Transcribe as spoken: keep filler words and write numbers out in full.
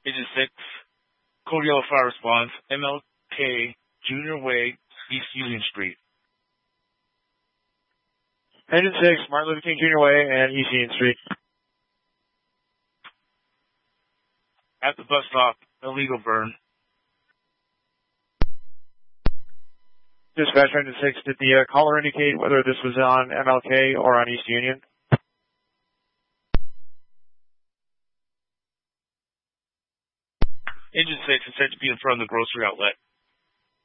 Engine six, Code Yellow Fire response, M L K, Junior Way, East Union Street. Engine six, Martin Luther King Junior Way and East Union Street. At the bus stop, illegal burn. Dispatch Engine six, did the uh, caller indicate whether this was on M L K or on East Union? Engine six is said to be in front of the grocery outlet.